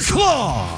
The Claw.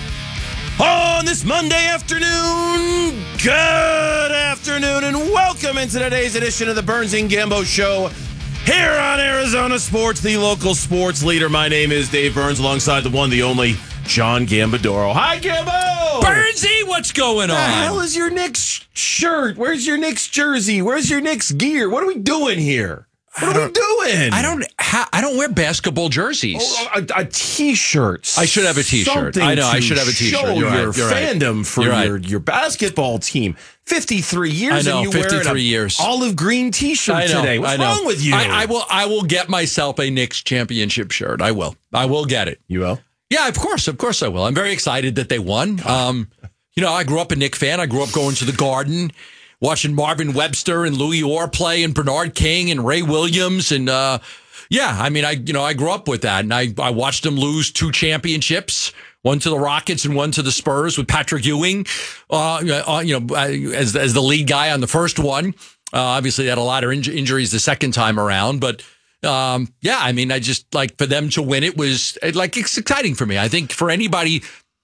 On this Monday afternoon, good afternoon, and welcome into today's edition of the Burns and Gambo Show here on Arizona Sports, the local sports leader. My name is Dave Burns, alongside the one, the only John Gambadoro. Hi, Gambo! Burnsy, what's going on? The hell is your Knicks shirt? Where's your Knicks jersey? Where's your Knicks gear? What are we doing here? What are we doing? I don't wear basketball jerseys. A T-shirt. I should have a T-shirt. I know. I should have a T-shirt. Show You're your right. You're right. fandom for your basketball team. 53 years. I know. And you 53 wearing years. Olive green T-shirt today. What's wrong with you? I will get myself a Knicks championship shirt. I will get it. You will? Yeah, of course I will. I'm very excited that they won. I grew up a Knicks fan. I grew up going to the Garden, watching Marvin Webster and Louis Orr play, and Bernard King and Ray Williams, and I grew up with that, and I watched them lose 2 championships, one to the Rockets and one to the Spurs with Patrick Ewing, as the lead guy on the first one. Obviously, they had a lot of injuries the second time around, but I just like for them to win it was it's exciting for me. I think for anybody.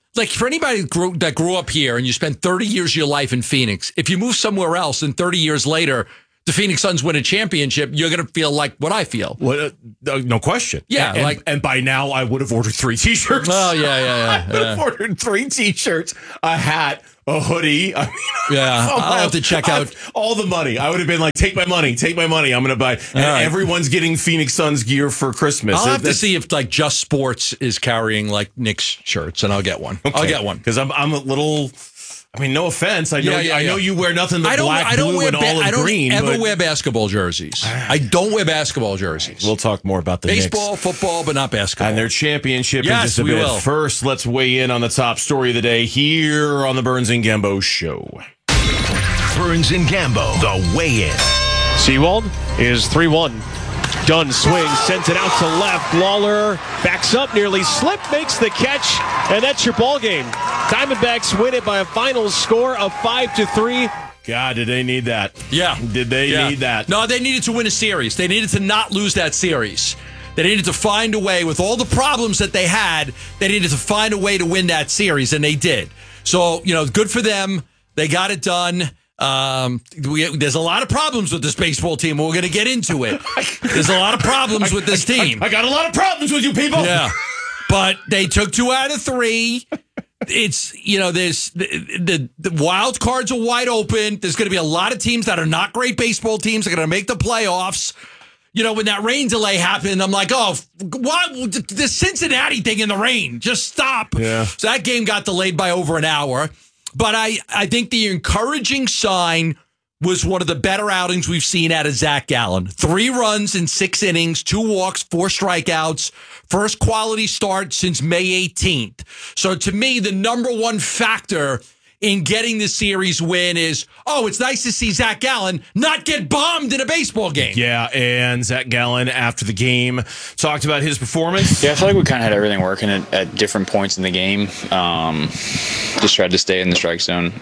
That grew up here and you spent 30 years of your life in Phoenix, if you move somewhere else and 30 years later, the Phoenix Suns win a championship, you're going to feel like what I feel. No question. Yeah. And by now I would have ordered 3 T-shirts. Oh, yeah. I would have ordered 3 T-shirts, a hat, a hoodie. I'll have to check out all the money. I would have been like, take my money. I'm going to buy. And everyone's getting Phoenix Suns gear for Christmas. I'll have to see if Just Sports is carrying Knicks shirts, and I'll get one. Okay. I'll get one. Because I'm a little... no offense. I know you wear nothing but black, blue, and olive green. I don't ever wear basketball jerseys. I don't wear basketball jerseys. We'll talk more about the baseball, Knicks. Football, but not basketball. And their championship in yes, just a we bit. will. First, let's weigh in on the top story of the day here on the Burns and Gambo Show. Burns and Gambo, the weigh-in. Seawald is 3-1. Dunn swings, sends it out to left. Lawler backs up, nearly slipped, makes the catch, and that's your ball game. Diamondbacks win it by a final score of 5-3. God, did they need that? Yeah. Did they need that? No, they needed to win a series. They needed to not lose that series. They needed to find a way, with all the problems that they had, they needed to find a way to win that series, and they did. So, good for them. They got it done. There's a lot of problems with this baseball team. We're going to get into it. There's a lot of problems with this team. I got a lot of problems with you people. Yeah. But they took 2 out of 3. It's, there's the wild cards are wide open. There's going to be a lot of teams that are not great baseball teams that are going to make the playoffs. When that rain delay happened, I'm like, oh, what? The Cincinnati thing in the rain. Just stop. Yeah. So that game got delayed by over an hour. But I think the encouraging sign was one of the better outings we've seen out of Zach Gallen. 3 runs in 6 innings, 2 walks, 4 strikeouts. First quality start since May 18th. So to me, the number one factor in getting the series win is, it's nice to see Zach Gallen not get bombed in a baseball game. Yeah, and Zach Gallen, after the game, talked about his performance. Yeah, I feel like we kind of had everything working at different points in the game. Just tried to stay in the strike zone.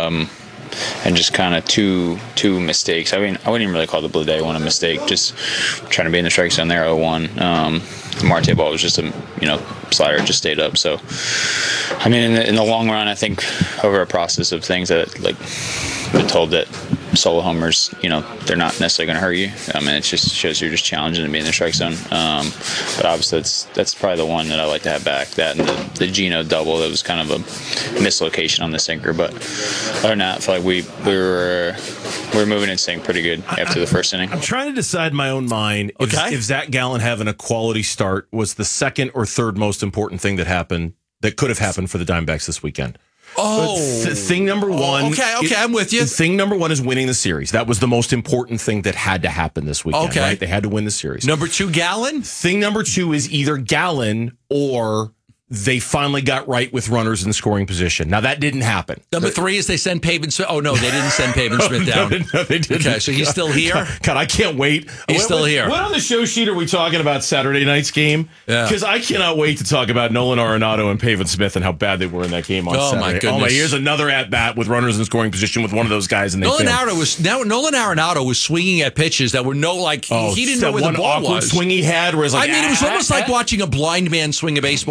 And just kind of two mistakes. I mean, I wouldn't even really call the Blue Day one a mistake. Just trying to be in the strike zone there, 0-1. The Marte ball was just a slider, just stayed up. So, I mean, in the long run, I think over a process of things that been told that solo homers, they're not necessarily going to hurt you. I mean, it just shows you're just challenging to be in the strike zone. But obviously, that's probably the one that I like to have back. That and the Geno double, that was kind of a mislocation on the sinker. But other than that, I feel like we were moving in sync pretty good after the first inning. I'm trying to decide in my own mind if Zach Gallen having a quality start was the second or third most important thing that could have happened for the Diamondbacks this weekend. Thing number one. Okay, I'm with you. Thing number one is winning the series. That was the most important thing that had to happen this weekend. Okay. Right? They had to win the series. Number 2, Gallen? Thing number 2 is either Gallen or they finally got right with runners in scoring position. Now, that didn't happen. Number 3 is they send Pavin Smith. Oh, no, they didn't send Pavin Smith down. No, they didn't. Okay, so he's still here? God, I can't wait. He's still here. What on the show sheet are we talking about Saturday night's game? Yeah. Because I cannot wait to talk about Nolan Arenado and Pavin Smith and how bad they were in that game on Saturday. My goodness. Here's another at-bat with runners in scoring position with one of those guys. And Nolan Arenado was swinging at pitches that were he didn't know where the ball awkward was. Swing he had. Where it was it was almost like watching a blind man swing a baseball bat. Like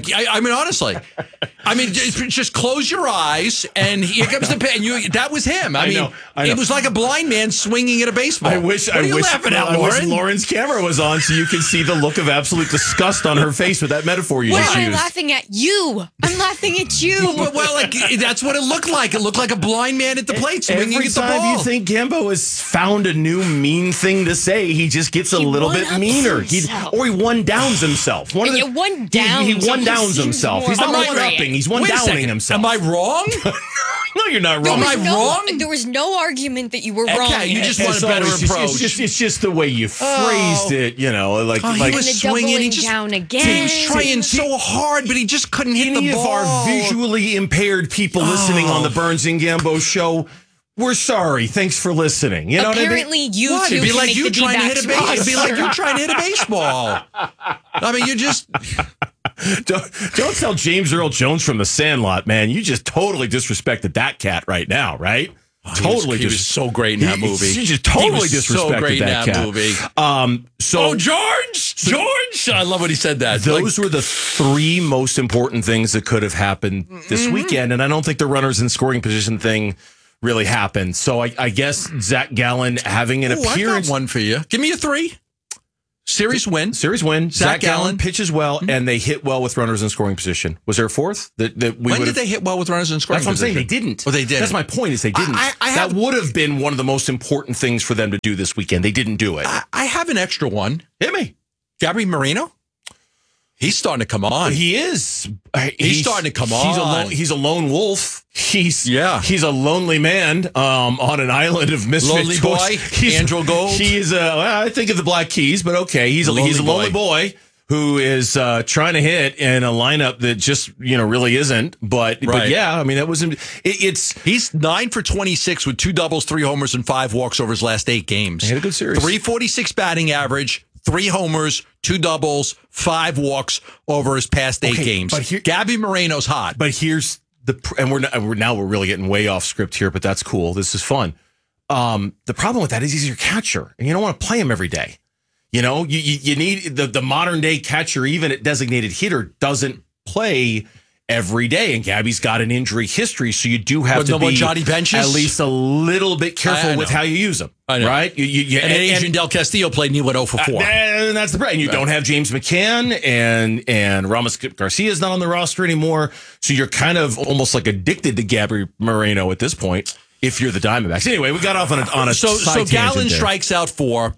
I mean, honestly, I mean, just close your eyes and here comes the pitch. And that was him. I mean, it was like a blind man swinging at a baseball. I wish Lauren's camera was on so you could see the look of absolute disgust on her face with that metaphor you just I'm used. laughing at you. I'm laughing at you. Well, like that's what it looked like. It looked like a blind man at the plate swinging Every at the time ball. you think Gambo has found a new mean thing to say, he just gets a little bit meaner. He one-downs himself. He one-downs himself. He's not one-upping. He's one-downing himself. Am I wrong? No, you're not wrong. Am I wrong? There was no argument that you were wrong. Okay, you just want a better approach. It's just the way you phrased it, you know, like he was swinging. He just down again. He was trying so hard, but he just couldn't hit the ball. Any of our visually impaired people listening on the Burns and Gambo show, we're sorry. Thanks for listeing. You know Apparently, what I mean? you two It'd be can like make you the trying to hit a D-backs It'd be like you roster. trying to hit a baseball. I mean, you just Don't tell James Earl Jones from The Sandlot, man. You just totally disrespected that cat right now, right? He was so great in that movie. You just totally He was disrespected so great that in cat. movie. So George! I love when he said that. those were the three most important things that could have happened this weekend, and I don't think the runners in scoring position thing really happened. So I guess Zach Gallen having an appearance. I got one for you. Give me a 3. Series win. Zach Gallen pitches well, and they hit well with runners in scoring position. Was there a fourth? When did they hit well with runners in scoring That's what I'm saying. position? They didn't. Well, they did. That's my point. Is they didn't. That would have been one of the most important things for them to do this weekend. They didn't do it. I have an extra one. Hit me. Gabby Moreno. He's starting to come on. He is. He's starting to come on. He's a lone wolf. He's a lonely man on an island of misfit Lonely boy, Andrew Gold. He's I think of the Black Keys, but okay, he's a lonely boy who is trying to hit in a lineup that just really isn't. But yeah, I mean that was he's 9 for 26 with 2 doubles, 3 homers, and 5 walks over his last 8 games. He had a good series. 346 batting average. 3 homers, 2 doubles, 5 walks over his past 8 games. But Gabby Moreno's hot. But here's and we're really getting way off script here, but that's cool. This is fun. The problem with that is he's your catcher, and you don't want to play him every day. You need the modern day catcher, even at designated hitter, doesn't play every day, and Gabby's got an injury history, so you do have to be Johnny benches? at least a little bit careful with how you use them. I know. Right? And Adrian Del Castillo played and he went 0 for 4. And that's the problem. And you don't have James McCann, and Ramos Garcia's not on the roster anymore, so you're kind of almost like addicted to Gabby Moreno at this point. If you're the Diamondbacks. Anyway, we got off on a So Gallen strikes out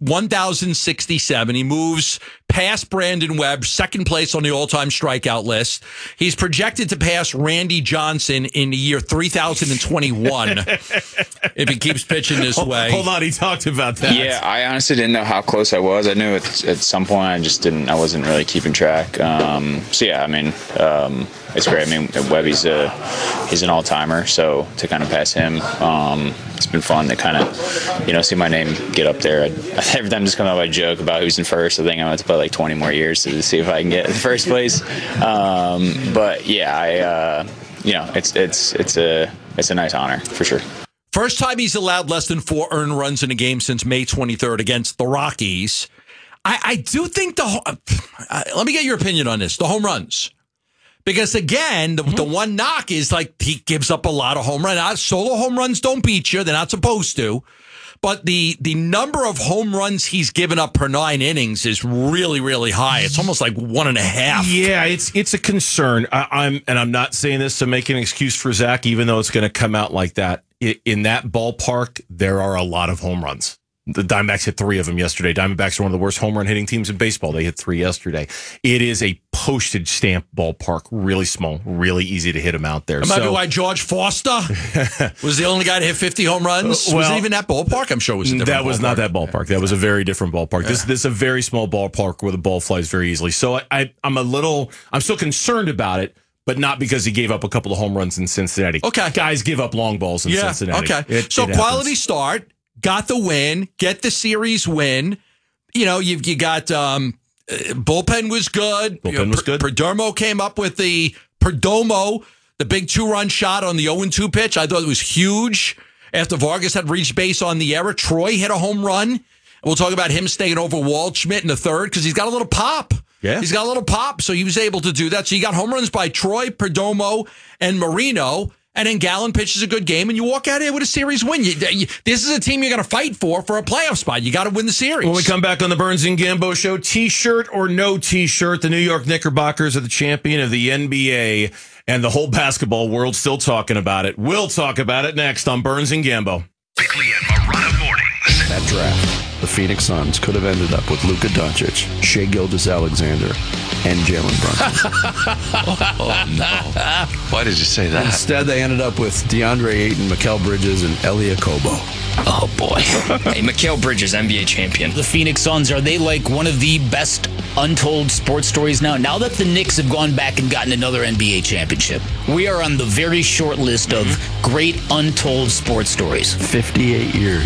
1,067. He moves past Brandon Webb, second place on the all-time strikeout list. He's projected to pass Randy Johnson in the year 3021 if he keeps pitching this way. Hold on, he talked about that. Yeah, I honestly didn't know how close I was. I knew at some point I wasn't really keeping track. So yeah, I mean, it's great. I mean, Webb, he's an all-timer, so to kind of pass him, it's been fun to kind of, see my name get up there. Every time I just come out, I joke about who's in first. I think I'm going to play like 20 more years to see if I can get in first place. But yeah, it's a nice honor for sure. First time he's allowed less than 4 earned runs in a game since May 23rd against the Rockies. I do think let me get your opinion on this. The home runs. Because, again, the one knock is like he gives up a lot of home runs. Solo home runs don't beat you. They're not supposed to. But the number of home runs he's given up per 9 innings is really, really high. It's almost like 1.5. Yeah, it's a concern. I'm not saying this to make an excuse for Zach, even though it's going to come out like that. In that ballpark, there are a lot of home runs. The Diamondbacks hit 3 of them yesterday. Diamondbacks are one of the worst home run hitting teams in baseball. They hit 3 yesterday. It is a postage stamp ballpark, really small, really easy to hit them out there. That might be why George Foster was the only guy to hit 50 home runs. Was it even that ballpark? I'm sure it was a different That was not that ballpark. That was a very different ballpark. This is a very small ballpark where the ball flies very easily. So I'm still concerned about it, but not because he gave up a couple of home runs in Cincinnati. Okay. Guys give up long balls in Cincinnati. Okay. It quality start. Got the win, get the series win. You got bullpen was good. Perdomo came up with the big 2-run shot on the 0-2 pitch. I thought it was huge. After Vargas had reached base on the error, Troy hit a home run. We'll talk about him staying over Waldschmidt in the third because he's got a little pop. Yeah. He's got a little pop, so he was able to do that. So you got home runs by Troy, Perdomo, and Marino. And then Gallen pitches a good game, and you walk out here with a series win. This is a team you're going to fight for a playoff spot. You got to win the series. When we come back on the Burns and Gambo Show, T-shirt or no T-shirt, the New York Knickerbockers are the champion of the NBA, and the whole basketball world still talking about it. We'll talk about it next on Burns and Gambo. Bickley and Marotta mornings. That draft, the Phoenix Suns could have ended up with Luka Doncic, Shai Gilgeous-Alexander, and Jalen Brunson. Oh, no. Why did you say that? Instead, they ended up with DeAndre Ayton, Mikal Bridges, and Elie Kobo. Oh, boy. Hey, Mikal Bridges, NBA champion. The Phoenix Suns, are they like one of the best untold sports stories now? Now that the Knicks have gone back and gotten another NBA championship, we are on the very short list of great untold sports stories. 58 years.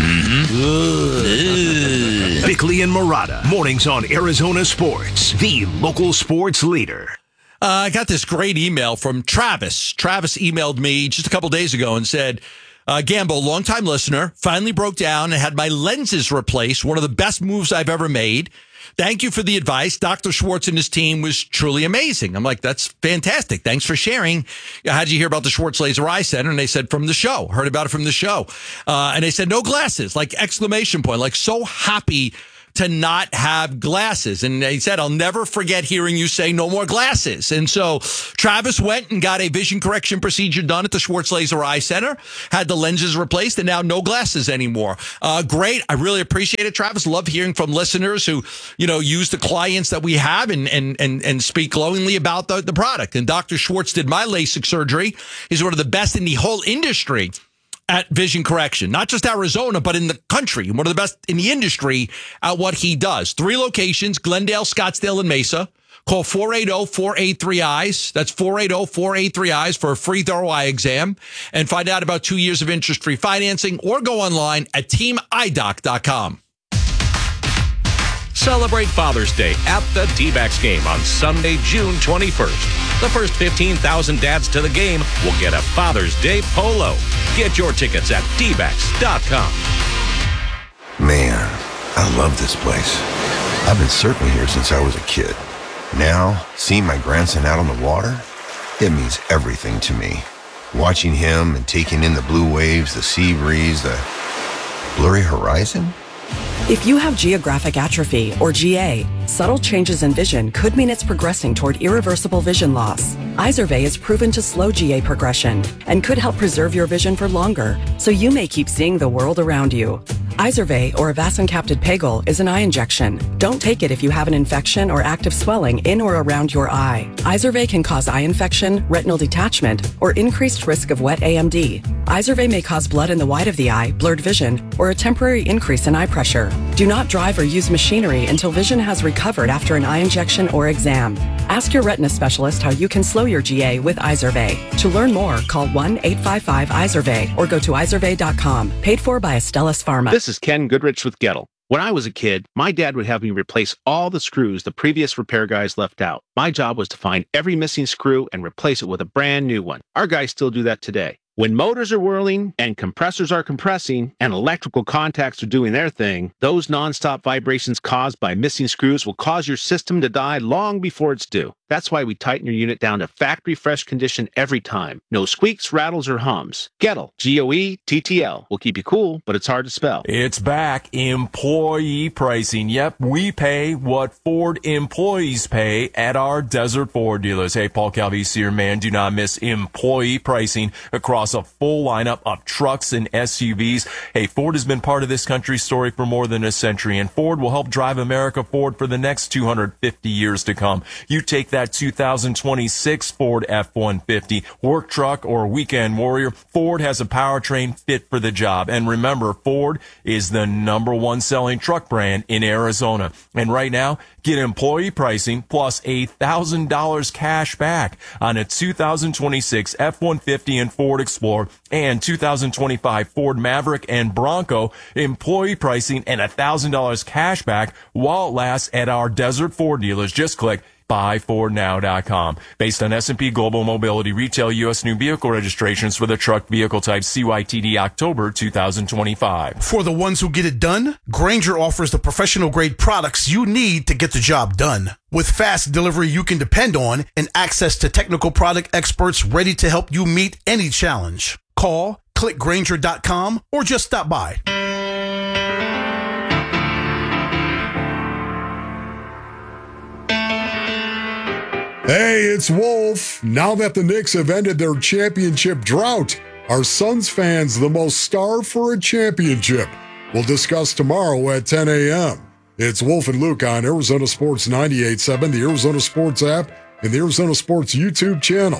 Bickley and Marotta mornings on Arizona Sports, the local sports leader. I got this great email from Travis. Travis emailed me just a couple days ago and said, Gambo, longtime listener, finally broke down and had my lenses replaced. One of the best moves I've ever made. Thank you for the advice. Dr. Schwartz and his team was truly amazing. I'm like, that's fantastic. Thanks for sharing. How'd you hear about the Schwartz Laser Eye Center? And they said, from the show. Heard about it from the show. And they said, no glasses, like exclamation point, like so happy to not have glasses. And he said, I'll never forget hearing you say no more glasses. And so Travis went and got a vision correction procedure done at the Schwartz Laser Eye Center, had the lenses replaced, and now no glasses anymore. Great. I really appreciate it, Travis. Love hearing from listeners who, use the clients that we have and speak glowingly about the product. And Dr. Schwartz did my LASIK surgery. He's one of the best in the whole industry at vision correction, not just Arizona, but in the country. One of the best in the industry at what he does. 3 locations, Glendale, Scottsdale, and Mesa. Call 480-483-EYES. That's 480-483-EYES for a free thorough eye exam. And find out about 2 years of interest-free financing or go online at teamidoc.com. Celebrate Father's Day at the D-backs game on Sunday, June 21st. The first 15,000 dads to the game will get a Father's Day polo. Get your tickets at dbacks.com. Man, I love this place. I've been surfing here since I was a kid. Now, seeing my grandson out on the water, it means everything to me. Watching him and taking in the blue waves, the sea breeze, the blurry horizon. If you have geographic atrophy, or GA, subtle changes in vision could mean it's progressing toward irreversible vision loss. Izervay is proven to slow GA progression and could help preserve your vision for longer, so you may keep seeing the world around you. Izervay, or avacincaptad pegol, is an eye injection. Don't take it if you have an infection or active swelling in or around your eye. Izervay can cause eye infection, retinal detachment, or increased risk of wet AMD. Izervay may cause blood in the white of the eye, blurred vision, or a temporary increase in eye pressure. Do not drive or use machinery until vision has recovered after an eye injection or exam. Ask your retina specialist how you can slow your GA with Izervay. To learn more, call 1-855-IZERVAY or go to izervay.com. Paid for by Astellas Pharma. This is Ken Goodrich with Gettle. When I was a kid, my dad would have me replace all the screws the previous repair guys left out. My job was to find every missing screw and replace it with a brand new one. Our guys still do that today. When motors are whirling and compressors are compressing and electrical contacts are doing their thing, those nonstop vibrations caused by missing screws will cause your system to die long before it's due. That's why we tighten your unit down to factory fresh condition every time. No squeaks, rattles, or hums. Gettle, G-O-E-T-T-L, will keep you cool, but it's hard to spell. It's back. Employee pricing. Yep, we pay what Ford employees pay at our Desert Ford dealers. Hey, Paul Calvisi here, man. Do not miss employee pricing across a full lineup of trucks and SUVs. Hey, Ford has been part of this country's story for more than a century, and Ford will help drive America forward for the next 250 years to come. You take that 2026 Ford F-150 work truck or weekend warrior, Ford has a powertrain fit for the job. And remember, Ford is the #1 selling truck brand in Arizona. And right now, get employee pricing plus $1,000 cash back on a 2026 F-150 and Ford Explorer and 2025 Ford Maverick and Bronco. Employee pricing and $1,000 cash back while it lasts at our Desert Ford dealers. Just click buyfordnow.com. Based on S&P Global Mobility retail U.S. new vehicle registrations for the truck vehicle type CYTD October 2025. For the ones who get it done, Grainger offers the professional-grade products you need to get the job done. With fast delivery you can depend on and access to technical product experts ready to help you meet any challenge. Call, click Grainger.com, or just stop by. Hey, it's Wolf. Now that the Knicks have ended their championship drought, are Suns fans the most starved for a championship? We'll discuss tomorrow at 10 a.m. It's Wolf and Luke on Arizona Sports 98.7, the Arizona Sports app, and the Arizona Sports YouTube channel.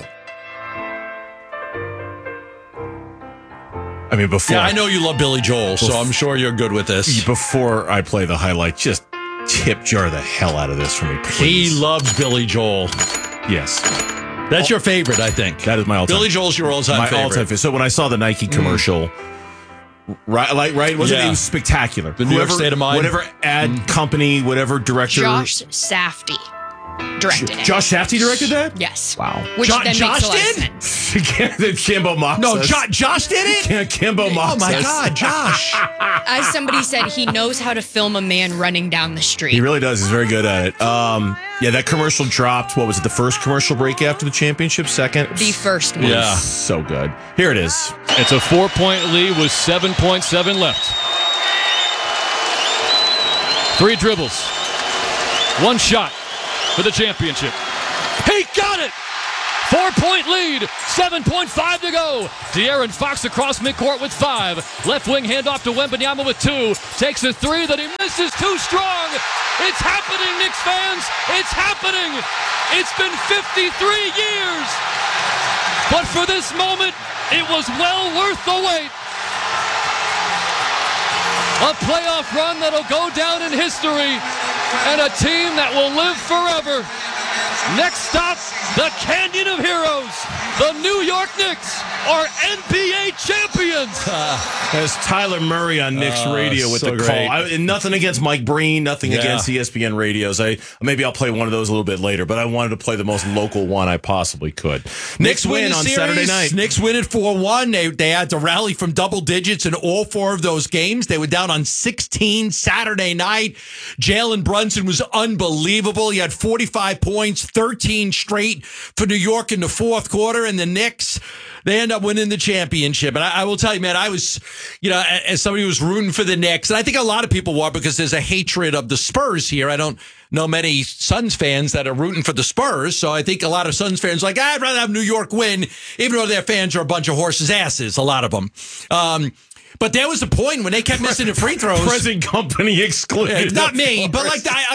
I mean, before... Yeah, I know you love Billy Joel, so I'm sure you're good with this. Before I play the highlight, just tip jar the hell out of this for me, please. He loves Billy Joel. Yes. That's your favorite, I think. That is my all-time. Billy Joel's your all-time favorite. My all-time favorite. So when I saw the Nike commercial, right? Wasn't it? It was spectacular. The New York State of Mind. Whatever ad company, whatever director. Josh Safdie directed it. Josh Safdie directed that? Yes. Wow. Which then Josh makes a lot did? of sense. Kimbo Mox. No, Josh did it? Kimbo Mox. Oh, my God, Josh. As somebody said, he knows how to film a man running down the street. He really does. He's very good at it. Yeah, that commercial dropped. What was it? The first commercial break after the championship? Second? The first one. Yeah. So good. Here it is. It's a 4-point lead with 7.7 left. 3 dribbles. 1 shot for the championship. He got it! 4-point lead, 7.5 to go. De'Aaron Fox across midcourt with 5. Left wing handoff to Wembanyama with 2. Takes a 3 that he misses, too strong. It's happening, Knicks fans. It's happening. It's been 53 years. But for this moment, it was well worth the wait. A playoff run that'll go down in history and a team that will live forever. Next stop, the Canyon of Heroes. The New York Knicks are NBA champions. There's Tyler Murray on Knicks radio with the call. Nothing against Mike Breen, nothing against ESPN radios. Maybe I'll play one of those a little bit later, but I wanted to play the most local one I possibly could. Knicks win on Saturday night. Knicks win at 4-1. They had to rally from double digits in all 4 of those games. They were down on 16 Saturday night. Jalen Brunson was unbelievable. He had 45 points, 13 straight for New York in the fourth quarter, and the Knicks, they end up winning the championship. And I will tell you, man, I was, as somebody who was rooting for the Knicks, and I think a lot of people were because there's a hatred of the Spurs here. I don't know many Suns fans that are rooting for the Spurs, so I think a lot of Suns fans are like, I'd rather have New York win, even though their fans are a bunch of horses' asses, a lot of them. But there was a point when they kept missing the free throws. Present company excluded. Not me, but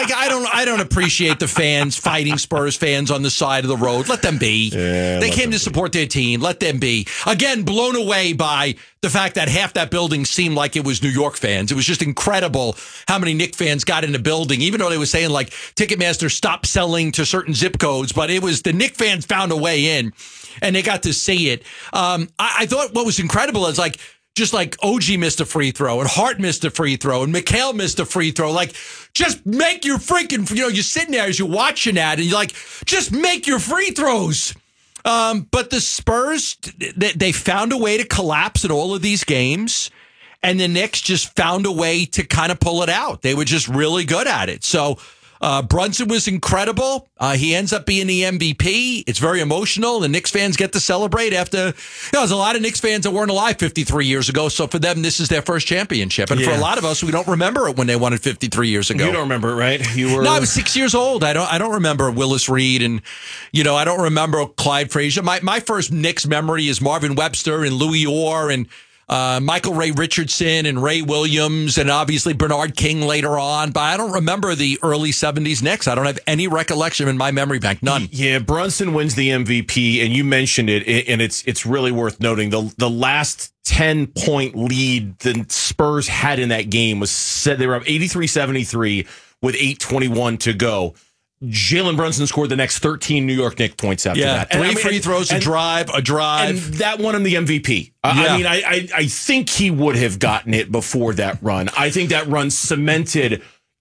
I don't appreciate the fans fighting Spurs fans on the side of the road. Let them be. Yeah, they came to support their team. Let them be. Again, blown away by the fact that half that building seemed like it was New York fans. It was just incredible how many Knicks fans got in the building, even though they were saying like Ticketmaster stopped selling to certain zip codes. But it was the Knicks fans found a way in, and they got to see it. I thought what was incredible is just like OG missed a free throw and Hart missed a free throw and Mikal missed a free throw. Like, just make your freaking, you're sitting there as you're watching that and you're like, just make your free throws. But the Spurs, they found a way to collapse in all of these games. And the Knicks just found a way to kind of pull it out. They were just really good at it. So, Brunson was incredible. He ends up being the MVP. It's very emotional. The Knicks fans get to celebrate after, there's a lot of Knicks fans that weren't alive 53 years ago. So for them, this is their first championship. And for a lot of us, we don't remember it when they won it 53 years ago. You don't remember it, right? You were. No, I was 6 years old. I don't remember Willis Reed and, I don't remember Clyde Frazier. My first Knicks memory is Marvin Webster and Louis Orr and Michael Ray Richardson and Ray Williams and obviously Bernard King later on. But I don't remember the early 70s Knicks. I don't have any recollection in my memory bank. None. Yeah, Brunson wins the MVP, and you mentioned it, and it's really worth noting. The last 10-point lead the Spurs had in that game was set. They were up 83-73 with 8:21 to go. Jalen Brunson scored the next 13 New York Knicks points after that. Three free throws, a drive. And that won him the MVP. I mean, I think he would have gotten it before that run. I think that run cemented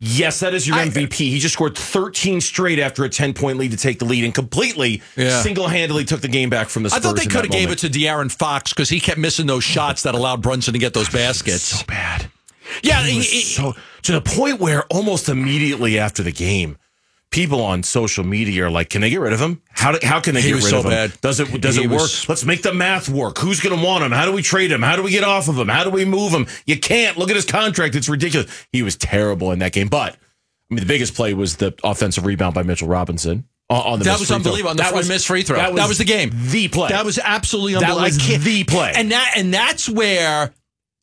Yes, that is your MVP. He just scored 13 straight after a 10-point lead to take the lead and completely, single-handedly took the game back from the Spurs. I thought they could have gave it to De'Aaron Fox because he kept missing those shots that allowed Brunson to get those baskets. So bad. Yeah. So to the point where almost immediately after the game, people on social media are like, can they get rid of him? How can they get rid of him? Bad. Does it work? Let's make the math work. Who's going to want him? How do we trade him? How do we get off of him? How do we move him? You can't. Look at his contract. It's ridiculous. He was terrible in that game. But, I mean, the biggest play was the offensive rebound by Mitchell Robinson. On the that was unbelievable. On the missed free throw. That was the game. The play. That was absolutely unbelievable. That was the play. And that's where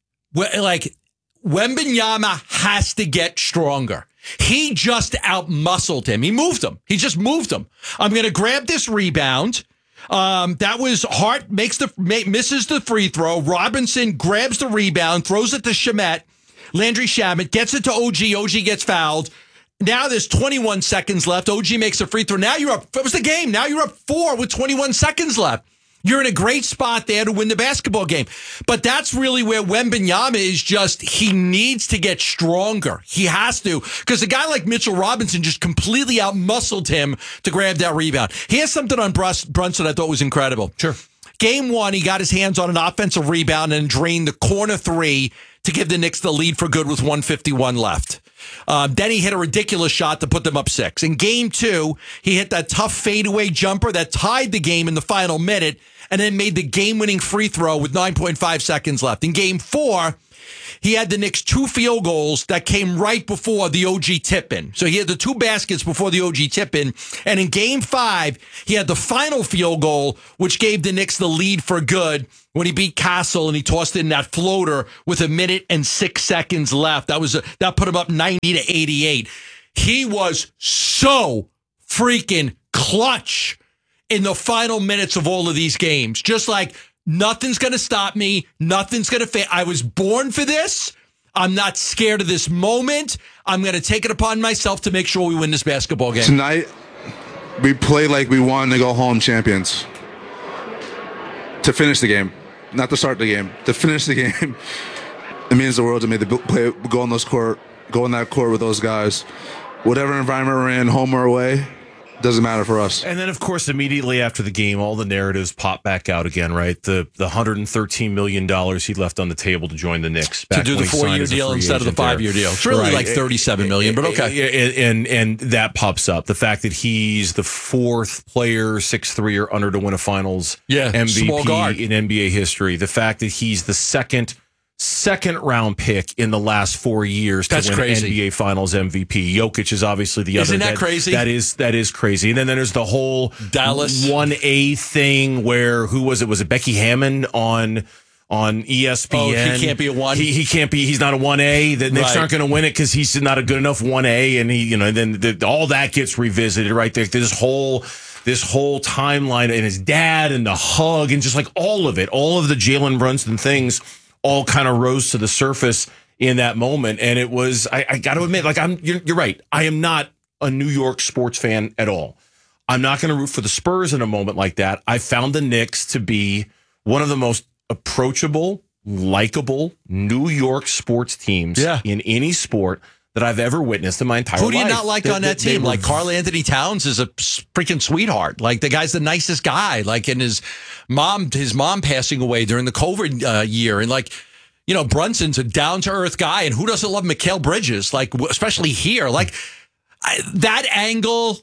like, Wembanyama has to get stronger. He just outmuscled him. He moved him. He just moved him. I'm going to grab this rebound. That was Hart misses the free throw. Robinson grabs the rebound, throws it to Shamet. Landry Shamet gets it to OG. OG gets fouled. Now there's 21 seconds left. OG makes a free throw. Now you're up. That was the game. Now you're up 4 with 21 seconds left. You're in a great spot there to win the basketball game. But that's really where Wembanyama is he needs to get stronger. He has to. Because a guy like Mitchell Robinson just completely outmuscled him to grab that rebound. Here's something on Brunson I thought was incredible. Sure. Game 1, he got his hands on an offensive rebound and drained the corner 3 to give the Knicks the lead for good with 1:51 left. Then he hit a ridiculous shot to put them up 6. In game 2, he hit that tough fadeaway jumper that tied the game in the final minute and then made the game-winning free throw with 9.5 seconds left. In game 4, he had the Knicks 2 field goals that came right before the OG tip-in. So he had the 2 baskets before the OG tip-in. And in game 5, he had the final field goal, which gave the Knicks the lead for good when he beat Castle and he tossed in that floater with 1 minute and 6 seconds left. That put him up 90-88. He was so freaking clutch in the final minutes of all of these games. Just like, nothing's going to stop me. Nothing's going to fail. I was born for this. I'm not scared of this moment. I'm going to take it upon myself to make sure we win this basketball game. Tonight, we play like we wanted to go home champions. To finish the game. Not to start the game. To finish the game. It means the world to me to go on that court with those guys. Whatever environment we're in, home or away, doesn't matter for us. And then, of course, immediately after the game, all the narratives pop back out again, right? The $113 million he left on the table to join the Knicks. To do the 4-year deal instead of the 5-year deal. It's really like $37 million, but okay. And that pops up. The fact that he's the 4th player, 6'3" or under to win a finals MVP in NBA history. The fact that he's the second round pick in the last 4 years to win NBA Finals MVP. Jokic is obviously the other. Isn't that crazy? That is crazy. And then there's the whole Dallas 1A thing where who was it? Was it Becky Hammond on ESPN? Oh, he can't be a 1. He can't be. He's not a 1A. The Knicks aren't going to win it because he's not a good enough 1A. And then all that gets revisited right there. This whole timeline and his dad and the hug and just like all of the Jalen Brunson things all kind of rose to the surface in that moment. And it was, I got to admit, like you're right. I am not a New York sports fan at all. I'm not going to root for the Spurs in a moment like that. I found the Knicks to be one of the most approachable, likable New York sports teams in any sport that I've ever witnessed in my entire life. Who do you not like on that team? Like Karl Anthony Towns is a freaking sweetheart. Like the guy's the nicest guy. Like, and his mom passing away during the COVID year. And like, Brunson's a down to earth guy. And who doesn't love Mikal Bridges? Like, especially here, like that angle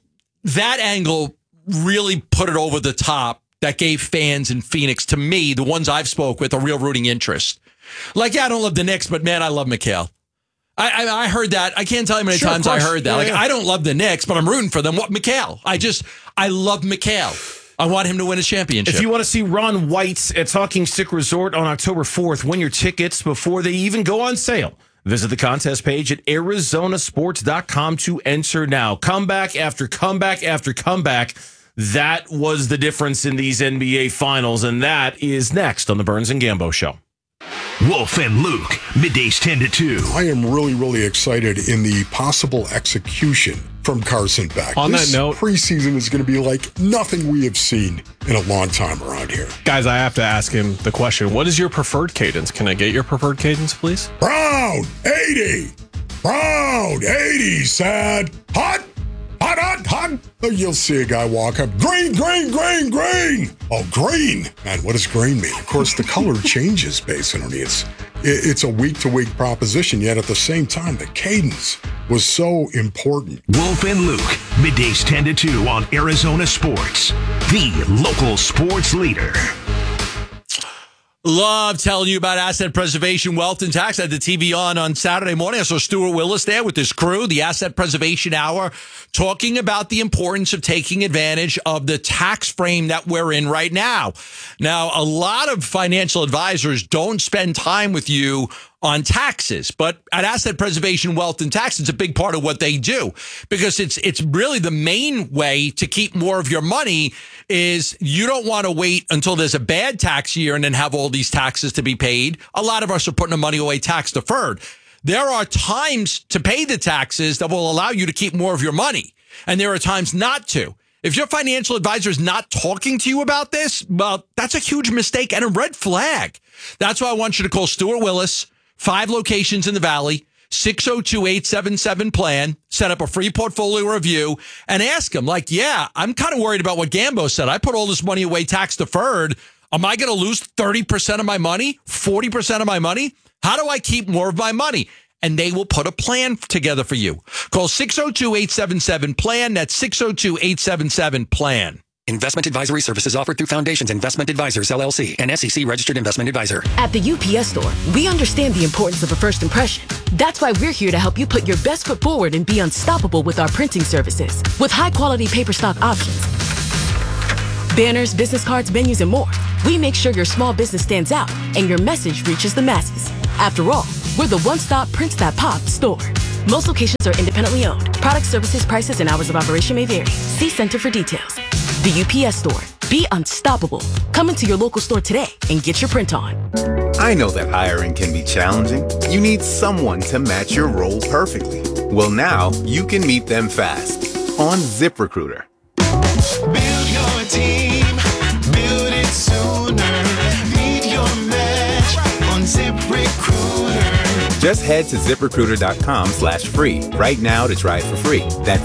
really put it over the top. That gave fans in Phoenix, to me, the ones I've spoke with, a real rooting interest. Like, I don't love the Knicks, but man, I love Mikal. I heard that. I can't tell you how many times I heard that. I don't love the Knicks, but I'm rooting for them. What, Mikal? I love Mikal. I want him to win a championship. If you want to see Ron White's at Talking Stick Resort on October 4th, win your tickets before they even go on sale. Visit the contest page at arizonasports.com to enter now. Comeback after comeback after comeback. That was the difference in these NBA finals, and that is next on the Burns and Gambo Show. Wolf and Luke, middays 10 to 2. I am really, really excited in the possible execution from Carson Beck. On that note, preseason is going to be like nothing we have seen in a long time around here. Guys, I have to ask him the question. What is your preferred cadence? Can I get your preferred cadence, please? Brown, 80. Proud 80s said, hot. You'll see a guy walk up, green. Oh, green. Man, what does green mean? Of course, the color changes based on it. It's a week-to-week proposition, yet at the same time, the cadence was so important. Wolf and Luke, middays 10 to 2 on Arizona Sports, the local sports leader. Love telling you about asset preservation, wealth, and tax. I had the TV on Saturday morning. I saw Stuart Willis there with his crew, the Asset Preservation Hour, talking about the importance of taking advantage of the tax frame that we're in right now. Now, a lot of financial advisors don't spend time with you on taxes, but at Asset Preservation, Wealth, and Tax, it's a big part of what they do, because it's really the main way to keep more of your money. Is you don't want to wait until there's a bad tax year and then have all these taxes to be paid. A lot of us are putting the money away tax deferred. There are times to pay the taxes that will allow you to keep more of your money, and there are times not to. If your financial advisor is not talking to you about this, well, that's a huge mistake and a red flag. That's why I want you to call Stuart Willis, 5 locations in the Valley, 602-877-PLAN, set up a free portfolio review, and ask him, like, yeah, I'm kind of worried about what Gambo said. I put all this money away tax deferred. Am I going to lose 30% of my money, 40% of my money? How do I keep more of my money? And they will put a plan together for you. Call 602-877-PLAN. That's 602-877-PLAN. Investment advisory services offered through Foundations Investment Advisors, LLC, an SEC-registered investment advisor. At the UPS Store, we understand the importance of a first impression. That's why we're here to help you put your best foot forward and be unstoppable with our printing services. With high-quality paper stock options, banners, business cards, menus, and more, we make sure your small business stands out and your message reaches the masses. After all, we're the one-stop prints that pop store. Most locations are independently owned. Product, services, prices, and hours of operation may vary. See Center for details. The UPS Store. Be unstoppable. Come into your local store today and get your print on. I know that hiring can be challenging. You need someone to match your role perfectly. Well, now you can meet them fast on ZipRecruiter. Build your team. Build it sooner. Meet your match on ZipRecruiter. Just head to ZipRecruiter.com/free right now to try it for free. That's